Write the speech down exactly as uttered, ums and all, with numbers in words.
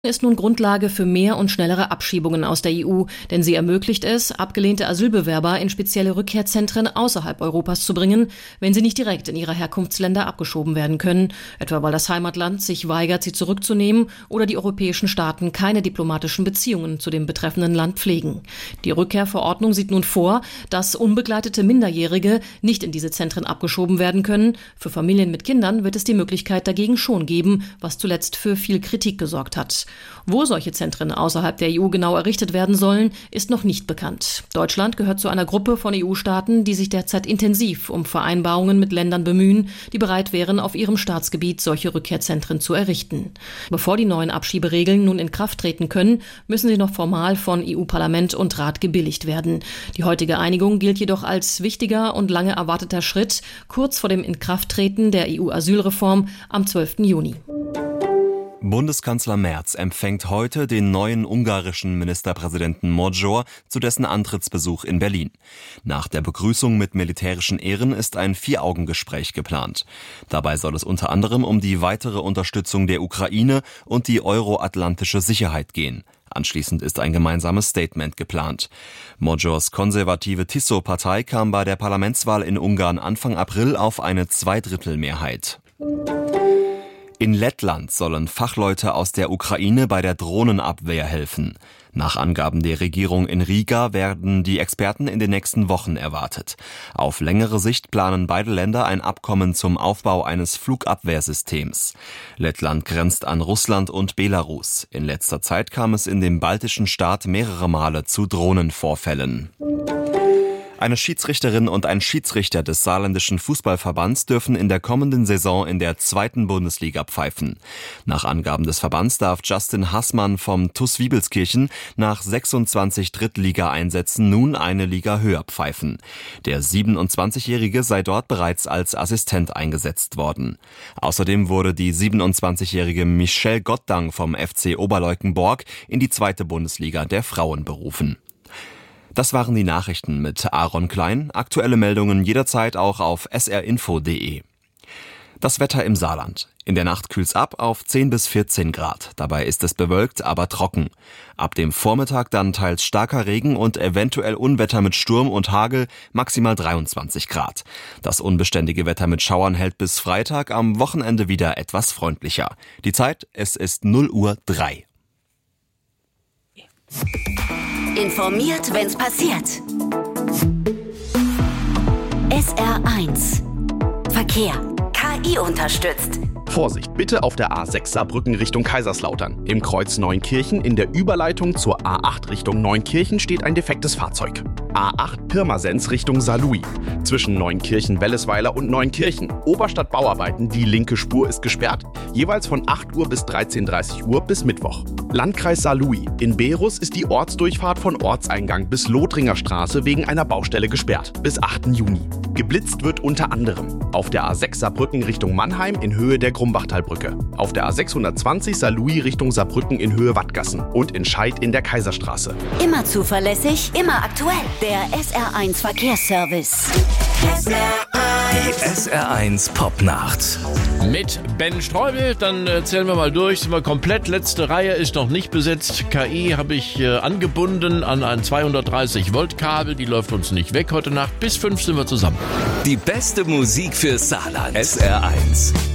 Ist nun Grundlage für mehr und schnellere Abschiebungen aus der E U, denn sie ermöglicht es, abgelehnte Asylbewerber in spezielle Rückkehrzentren außerhalb Europas zu bringen, wenn sie nicht direkt in ihre Herkunftsländer abgeschoben werden können, etwa weil das Heimatland sich weigert, sie zurückzunehmen oder die europäischen Staaten keine diplomatischen Beziehungen zu dem betreffenden Land pflegen. Die Rückkehrverordnung sieht nun vor, dass unbegleitete Minderjährige nicht in diese Zentren abgeschoben werden können. Für Familien mit Kindern wird es die Möglichkeit dagegen schon geben, was zuletzt für viel Kritik gesorgt hat. Wo solche Zentren außerhalb der E U genau errichtet werden sollen, ist noch nicht bekannt. Deutschland gehört zu einer Gruppe von E U-Staaten, die sich derzeit intensiv um Vereinbarungen mit Ländern bemühen, die bereit wären, auf ihrem Staatsgebiet solche Rückkehrzentren zu errichten. Bevor die neuen Abschieberegeln nun in Kraft treten können, müssen sie noch formal von E U-Parlament und Rat gebilligt werden. Die heutige Einigung gilt jedoch als wichtiger und lange erwarteter Schritt, kurz vor dem Inkrafttreten der E U-Asylreform am zwölften Juni. Bundeskanzler Merz empfängt heute den neuen ungarischen Ministerpräsidenten Magyar zu dessen Antrittsbesuch in Berlin. Nach der Begrüßung mit militärischen Ehren ist ein Vier-Augen-Gespräch geplant. Dabei soll es unter anderem um die weitere Unterstützung der Ukraine und die euroatlantische Sicherheit gehen. Anschließend ist ein gemeinsames Statement geplant. Magyars konservative Tiszó-Partei kam bei der Parlamentswahl in Ungarn Anfang April auf eine Zweidrittelmehrheit. In Lettland sollen Fachleute aus der Ukraine bei der Drohnenabwehr helfen. Nach Angaben der Regierung in Riga werden die Experten in den nächsten Wochen erwartet. Auf längere Sicht planen beide Länder ein Abkommen zum Aufbau eines Flugabwehrsystems. Lettland grenzt an Russland und Belarus. In letzter Zeit kam es in dem baltischen Staat mehrere Male zu Drohnenvorfällen. Eine Schiedsrichterin und ein Schiedsrichter des saarländischen Fußballverbands dürfen in der kommenden Saison in der zweiten Bundesliga pfeifen. Nach Angaben des Verbands darf Justin Haßmann vom T U S Wiebelskirchen nach sechsundzwanzig Drittligaeinsätzen nun eine Liga höher pfeifen. Der siebenundzwanzigjährige sei dort bereits als Assistent eingesetzt worden. Außerdem wurde die siebenundzwanzigjährige Michelle Gottdang vom F C Oberleukenborg in die zweite Bundesliga der Frauen berufen. Das waren die Nachrichten mit Aaron Klein. Aktuelle Meldungen jederzeit auch auf s r info punkt d e. Das Wetter im Saarland. In der Nacht kühlt's ab auf zehn bis vierzehn Grad. Dabei ist es bewölkt, aber trocken. Ab dem Vormittag dann teils starker Regen und eventuell Unwetter mit Sturm und Hagel, maximal dreiundzwanzig Grad. Das unbeständige Wetter mit Schauern hält bis Freitag, am Wochenende wieder etwas freundlicher. Die Zeit, es ist null Uhr drei. Informiert, wenn's passiert. S R eins Verkehr. K I unterstützt. Vorsicht, bitte auf der A sechs Saarbrücken Richtung Kaiserslautern. Im Kreuz Neunkirchen in der Überleitung zur A acht Richtung Neunkirchen steht ein defektes Fahrzeug. A acht Pirmasens Richtung Saarlouis. Zwischen Neunkirchen-Wellesweiler und Neunkirchen. Oberstadt Bauarbeiten, die linke Spur ist gesperrt. Jeweils von acht Uhr bis dreizehn Uhr dreißig bis Mittwoch. Landkreis Saarlouis. In Berus ist die Ortsdurchfahrt von Ortseingang bis Lothringer Straße wegen einer Baustelle gesperrt. Bis achten Juni. Geblitzt wird unter anderem auf der A sechs Saarbrücken Richtung Mannheim in Höhe der Grumbachtalbrücke, auf der A sechshundertzwanzig Saarlouis Richtung Saarbrücken in Höhe Wattgassen und in Scheid in der Kaiserstraße. Immer zuverlässig, immer aktuell. Der S R eins Verkehrsservice. Die S R eins Popnacht. Mit Ben Streubel, dann äh, zählen wir mal durch, sind wir komplett, letzte Reihe ist noch nicht besetzt. K I habe ich äh, angebunden an ein zweihundertdreißig Volt Kabel, die läuft uns nicht weg heute Nacht. Bis fünf sind wir zusammen. Die beste Musik für Saarland. S R eins.